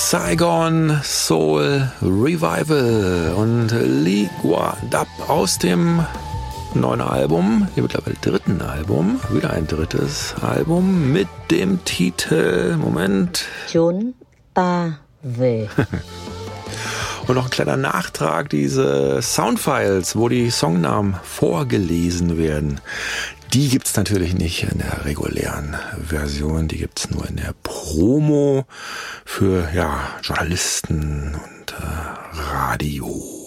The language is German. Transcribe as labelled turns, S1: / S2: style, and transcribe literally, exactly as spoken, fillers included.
S1: Saigon Soul Revival und Ligua Dub aus dem neuen Album, hier mittlerweile dritten Album, wieder ein drittes Album mit dem Titel, Moment.
S2: Chốn ta về.
S1: Und noch ein kleiner Nachtrag, diese Soundfiles, wo die Songnamen vorgelesen werden, die gibt's natürlich nicht in der regulären Version, die gibt's nur in der Promo für ja, Journalisten und äh, Radio.